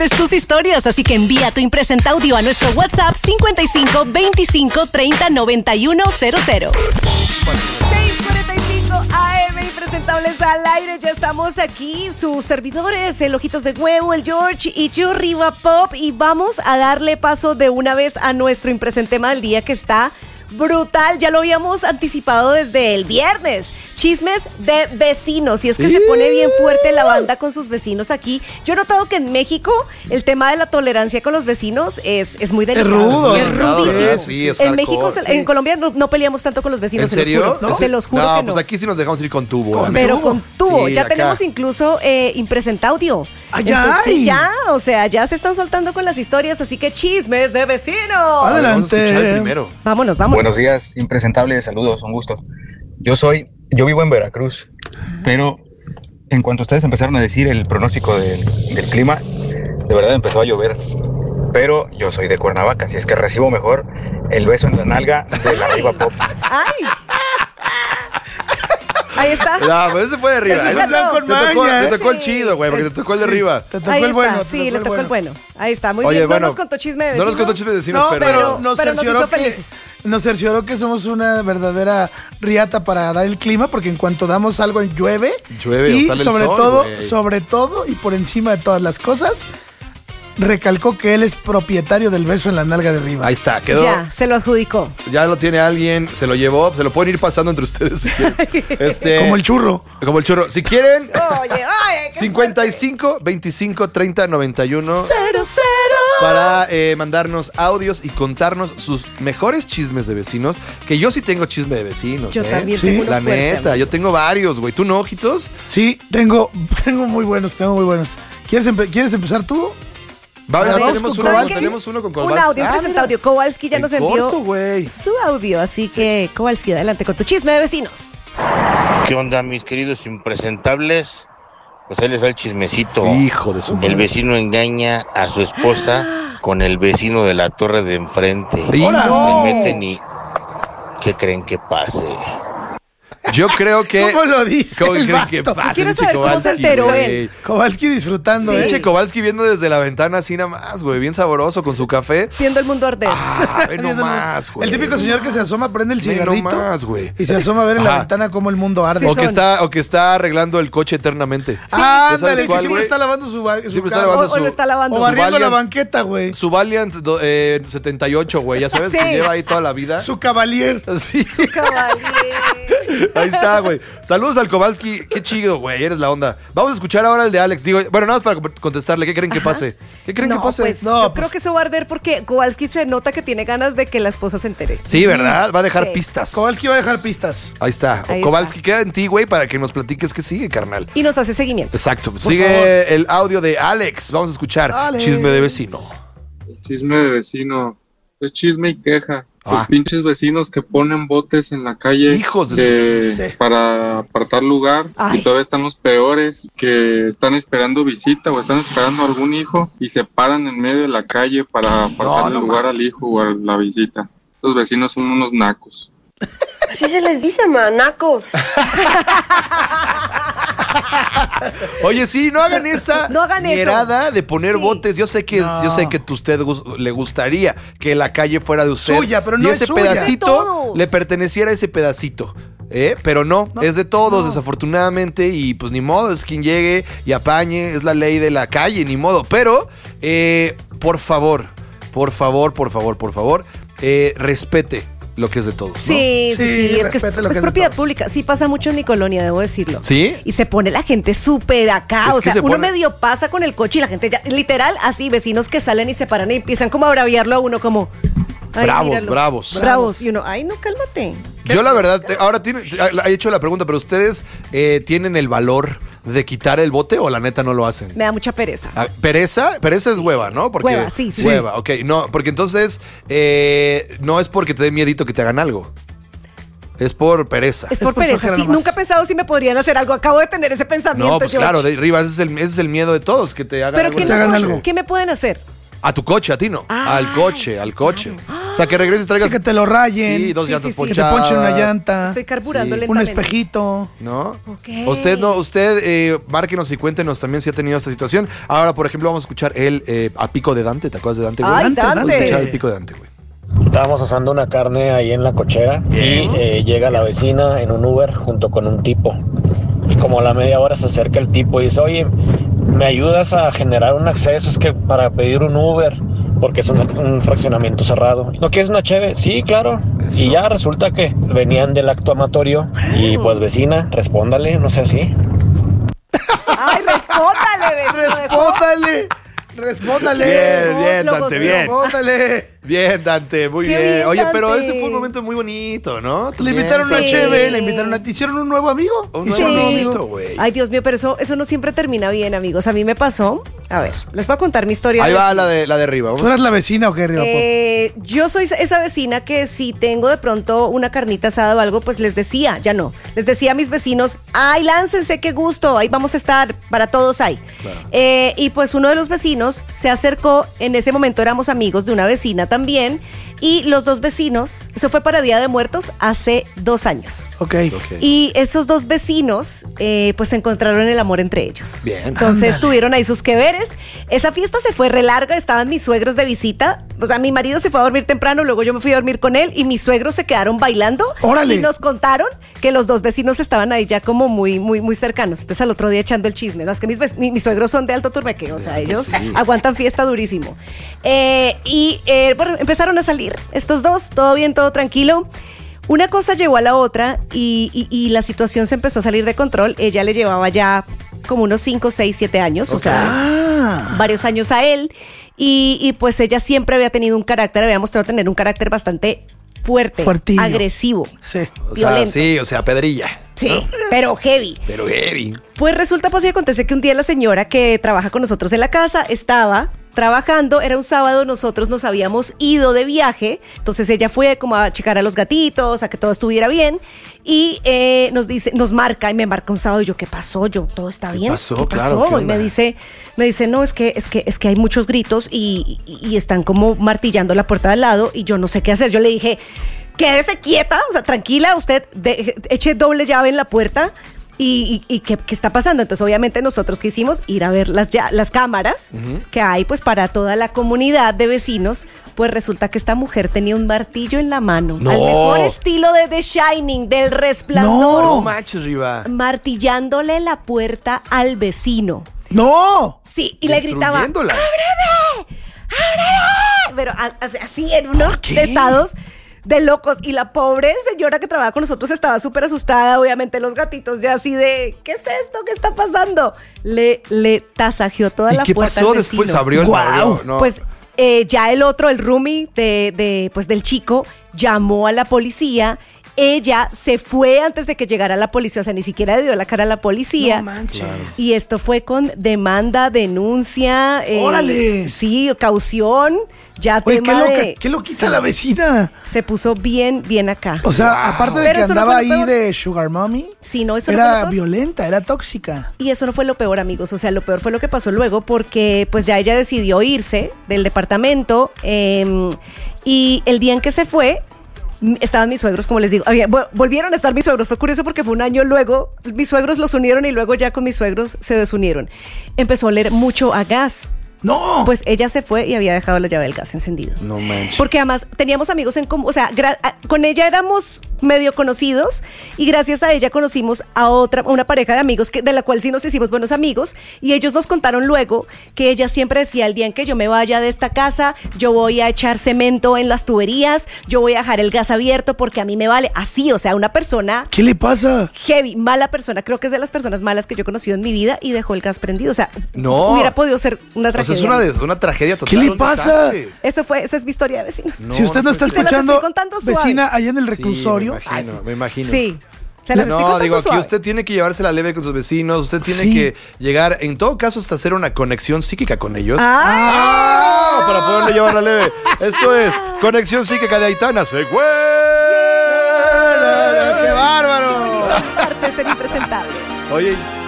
tus historias, así que envía tu impresenta audio a nuestro WhatsApp 55 25 30 91 00. 6:45 AM, Impresentables al aire. Ya estamos aquí, sus servidores, el Ojitos de Huevo, el George y yo, Riva Pop. Y vamos a darle paso de una vez a nuestro impresentema del día, que está brutal. Ya lo habíamos anticipado desde el viernes. Chismes de vecinos. Y es que se pone bien fuerte la banda con sus vecinos aquí. Yo he notado que en México el tema de la tolerancia con los vecinos es muy delicado. Es rudo. Es rudísimo. Sí, es en hardcore, México, en Colombia no peleamos tanto con los vecinos. ¿En serio? Se los juro que no. Pues aquí sí nos dejamos ir con tubo. Pero con tubo. Sí, Ya acá. tenemos incluso impresenta audio. ¡Ay! Entonces, ya se están soltando con las historias. Así que chismes de vecinos. Vamos a escuchar el Adelante. primero. Vámonos. Buenos días, impresentables, saludos, un gusto. Yo vivo en Veracruz, pero en cuanto ustedes empezaron a decir el pronóstico del clima, de verdad empezó a llover. Pero yo soy de Cuernavaca, así es que recibo mejor el beso en la nalga de la Riva Pop. ¡Ay! Ahí está. No, pues ese fue de arriba. Ese Ese fue con te tocó, maña, te tocó el sí. chido, güey, porque te tocó el de arriba. Te tocó Ahí el bueno. está, sí, le tocó el bueno. Ahí está, muy Oye, bien. bueno, No nos contó chisme de No vecinos. nos contó chisme de vecinos, No, pero nos pero nos cercioró hizo que felices. nos cercioró que somos una verdadera riata para dar el clima, porque en cuanto damos algo llueve. Llueve y o sale el sobre sol, todo, güey. sobre todo y por encima de todas las cosas, recalcó que él es propietario del beso en la nalga de arriba. Ahí está, quedó. Ya, se lo adjudicó. Ya lo tiene alguien, se lo llevó, se lo pueden ir pasando entre ustedes si quieren. Como el churro. Como el churro. Si quieren, Oye, qué 55 25 30 91 cero. para mandarnos audios y contarnos sus mejores chismes de vecinos. Que yo sí tengo chisme de vecinos. Yo también Sí. tengo uno La fuerte, neta, amigos. yo tengo varios, güey. ¿Tú no, ojitos? Sí, tengo muy buenos. ¿Quieres empezar tú? Va, ya ver, tenemos ¿saben uno, qué? tenemos uno con Un Kowalski. audio, un presenta audio. Kowalski ya En nos envió corto, güey. su audio, así que Kowalski, adelante con tu chisme de vecinos. ¿Qué onda, mis queridos impresentables? Pues ahí les va el chismecito. Hijo de su El madre. vecino engaña a su esposa con el vecino de la torre de enfrente. ¡Hola! Se meten y... ¿qué creen que pase? Yo creo que. ¿Cómo lo dice ¿Cómo el creen que vato? pasa, Quiero pinche saber cómo se Kowalski, enteró güey? él. Kowalski disfrutando, Pinche Kowalski viendo desde la ventana así nada más, güey. Bien sabroso con su café. Viendo el mundo arder. Ve nomás, güey. El típico señor que se asoma, prende el Ve cigarrito nomás, güey. y se asoma a ver en la Ajá. ventana cómo el mundo arde. Sí, O que está arreglando el coche eternamente. Ah, ¿Ya sabes ándale, que cuál, siempre güey? está lavando su Siempre está carro. lavando O lo está lavando. O su barriendo la Valiant- banqueta, güey. Su Valiant 78, güey. Ya sabes Sí. que lleva ahí toda la vida. Su cavalier. Sí. Caballero. Ahí está, güey. Saludos al Kowalski. Qué chido, güey. Eres la onda. Vamos a escuchar ahora el de Alex. Digo, bueno, nada más para contestarle. ¿Qué creen que pase? ¿Qué creen que pase? Pues, No, yo pues- creo que eso va a arder porque Kowalski se nota que tiene ganas de que la esposa se entere. Sí, ¿verdad? Va a dejar Sí. pistas. Kowalski va a dejar pistas. Ahí está. Ahí Kowalski, está. queda en ti, güey, para que nos platiques qué sigue, carnal. Y nos hace seguimiento. Exacto. favor. Sigue el audio de Alex. Vamos a escuchar. Alex. Chisme de vecino. Chisme de vecino. Es chisme y queja. Ah. Los pinches vecinos que ponen botes en la calle Hijos de su- Sí. para apartar lugar. Ay. Y todavía están los peores que están esperando visita o están esperando algún hijo y se paran en medio de la calle para apartar no lugar al hijo o a la visita. Los vecinos son unos nacos. Así se les dice, manacos. Oye, sí, no hagan esa No hagan eso. mierda de poner Sí. botes. Yo sé que No. yo sé que a usted le gustaría que la calle fuera de usted. Suya, pero no y es ese suya. De pedacito todos. le perteneciera a ese pedacito. Pero no, es de todos, desafortunadamente, y pues ni modo, es quien llegue y apañe, es la ley de la calle, ni modo. Pero, por favor, respete lo que es de todos, ¿no? Sí, Sí, es que respete lo que es es de propiedad todos. pública. Sí pasa mucho en mi colonia, debo decirlo. ¿Sí? Y se pone la gente súper acá. Es O que sea, se uno pone- medio pasa con el coche y la gente ya, literal, así, vecinos que salen y se paran y empiezan como a braviarlo a uno como... ay, Bravos, míralo. bravos. Bravos. Y uno, ay, no, cálmate. Yo la verdad, ahora he hecho la pregunta, pero ustedes tienen el valor de quitar el bote o la neta no lo hacen. Me da mucha pereza. Ah, pereza es hueva, ¿no? Porque, Hueva, sí. Hueva, ok. No, porque entonces no es porque te dé miedito que te hagan algo. Es por pereza. Es por por pereza. flojera Sí, nomás. nunca he pensado si me podrían hacer algo. Acabo de tener ese pensamiento. No, pues George. claro, Rivas, ese es el miedo de todos, que te hagan Pero algo. ¿qué, te hagan me, algo. ¿qué me pueden hacer? A tu coche, a ti no. Ah, al coche. claro. O sea, que regreses, traigas... Sí, que te lo rayen. Sí, dos llantas Que te ponchadas. ponchen una llanta. Estoy carburando Sí. Un lentamente. espejito. ¿No? Ok. Usted, márquenos y cuéntenos también si ha tenido esta situación. Ahora, por ejemplo, vamos a escuchar a Pico de Dante. ¿Te acuerdas de Dante, güey? Ay, Dante, Dante. Vamos a escuchar el Pico de Dante, güey. Estábamos asando una carne ahí en la cochera y llega la vecina en un Uber junto con un tipo. Y como a la media hora se acerca el tipo y dice, oye, ¿me ayudas a generar un acceso? Es que para pedir un Uber, porque es un fraccionamiento cerrado. ¿No quieres una cheve? Sí, claro. Eso. Y ya resulta que venían del acto amatorio y pues vecina, respóndale, no sé así. Ay, respóndale, vecino. Respóndale. Bien, Lo Dante, bien. Respóndale. Bien, Dante, muy Qué bien. bien, Oye, pero Dante. ese fue un momento muy bonito, ¿no? Le También. invitaron una Sí. cheve, le invitaron a... ¿Te hicieron un nuevo amigo? Un ¿Hicieron nuevo un amiguito, güey. Ay, Dios mío, pero eso no siempre termina bien, amigos. A mí me pasó. A ver, les voy a contar mi historia. Ahí va la de arriba. ¿Tú Vamos. eras la vecina o qué, Riva Pop? Yo soy esa vecina que si tengo de pronto una carnita asada o algo, pues les decía, ya no. Les decía a mis vecinos, ay, láncense, qué gusto, ahí vamos a estar, para todos ahí. Y pues uno de los vecinos se acercó, en ese momento éramos amigos de una vecina también, y los dos vecinos, eso fue para Día de Muertos hace 2 años. Ok. Y esos dos vecinos, pues encontraron el amor entre ellos. Bien. Entonces tuvieron ahí sus que veres. Esa fiesta se fue re larga, estaban mis suegros de visita. O sea, mi marido se fue a dormir temprano, luego yo me fui a dormir con él y mis suegros se quedaron bailando. ¡Órale! Y nos contaron que los dos vecinos estaban ahí ya como muy, muy, muy cercanos. Entonces al otro día echando el chisme. No, es que mis suegros son de Alto Turmeque, o sea, ellos aguantan fiesta durísimo. Bueno, empezaron a salir estos dos, todo bien, todo tranquilo. Una cosa llevó a la otra y la situación se empezó a salir de control. Ella le llevaba ya como unos 5, 6, 7 años, o sea, varios años a él. Y pues ella siempre había tenido un carácter, había mostrado tener un carácter bastante fuerte, Fuertillo. agresivo, Sí. O sea, violento. sí, o sea, pedrilla. Sí, pero heavy. Pero heavy. Pues resulta, pues y acontece que un día la señora que trabaja con nosotros en la casa estaba trabajando, era un sábado, nosotros nos habíamos ido de viaje, entonces ella fue como a checar a los gatitos, a que todo estuviera bien, y nos marca, y me marca un sábado, y yo, ¿qué pasó? Yo, ¿todo está bien? pasó? ¿Qué Claro, pasó? ¿qué Y me onda? dice, no, es que hay muchos gritos y están como martillando la puerta de al lado, y yo no sé qué hacer. Yo le dije, quédese quieta, o sea, tranquila, usted eche doble llave en la puerta. ¿Y qué está pasando? Entonces, obviamente, nosotros quisimos ir a ver las cámaras que hay, pues, para toda la comunidad de vecinos. Pues resulta que esta mujer tenía un martillo en la mano. No. Al mejor estilo de The Shining, del Resplandor. No manches, Riva. Martillándole la puerta al vecino. ¡No! Sí, y le gritaba, Destruyéndola. ¡ábreme! Pero así en unos qué? estados de locos. Y la pobre señora que trabaja con nosotros estaba súper asustada. Obviamente los gatitos ya así de, ¿qué es esto? ¿Qué está pasando? Le tasajeó toda ¿Y la qué puerta pasó al después? vecino. Abrió el barrio. No. Pues ya el otro, el roomie del chico, llamó a la policía. Ella se fue antes de que llegara la policía, o sea, ni siquiera le dio la cara a la policía. No manches. Y esto fue con demanda, denuncia. ¡Órale! Sí, caución. Ya Oye, tema de... ¿qué lo quita la vecina? Se puso bien acá. O sea, aparte de Pero que eso no andaba fue lo ahí peor. de Sugar Mommy, Sí, no, eso no fue era lo peor. violenta, era tóxica. Y eso no fue lo peor, amigos. O sea, lo peor fue lo que pasó luego porque pues ya ella decidió irse del departamento y el día en que se fue, estaban mis suegros, como les digo. Volvieron a estar mis suegros. Fue curioso porque fue un año luego. Mis suegros los unieron y luego ya con mis suegros se desunieron. Empezó a oler mucho a gas. ¡No! Pues ella se fue y había dejado la llave del gas encendido. No manches. Porque además teníamos amigos en común, o sea, con ella éramos medio conocidos y gracias a ella conocimos a una pareja de amigos de la cual sí nos hicimos buenos amigos y ellos nos contaron luego que ella siempre decía, el día en que yo me vaya de esta casa, yo voy a echar cemento en las tuberías, yo voy a dejar el gas abierto porque a mí me vale. Así, o sea, una persona ¿Qué le pasa? heavy, mala persona, creo que es de las personas malas que yo he conocido en mi vida y dejó el gas prendido, o sea, No. hubiera podido ser una O sea, tragedia. es una tragedia total. ¿Qué le un pasa? desastre. Esa es mi historia de vecinos. No, Si usted no está se las escuchando, estoy contando suave. vecina, allá en el Sí, reclusorio. me imagino. Sí. Se las estoy No, contando digo, aquí suave. usted tiene que llevarse la leve con sus vecinos, usted tiene Sí. que llegar, en todo caso, hasta hacer una conexión psíquica con ellos. ¡Ah! Para poderle llevar la leve. Esto es Conexión Psíquica de Aitana Següen. ¡Qué bárbaro! Partes en impresentables. Oye,